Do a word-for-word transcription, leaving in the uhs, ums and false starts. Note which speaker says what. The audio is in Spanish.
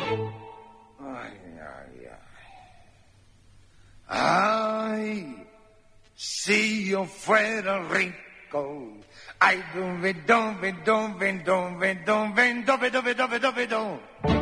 Speaker 1: Ay, ay, ay. Ay, si yo fuera rico. Ay, dove, dove, dove, dove, dove, dove, dove, dove, dove, dove.